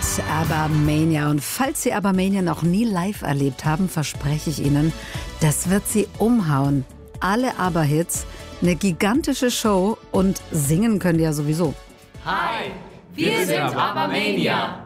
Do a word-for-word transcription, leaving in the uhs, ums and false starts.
Band ABBA-Mania. Und falls Sie ABBA-Mania noch nie live erlebt haben, verspreche ich Ihnen, das wird Sie umhauen. Alle ABBA-Hits, eine gigantische Show und singen können die ja sowieso. Hi, wir sind ABBA-Mania.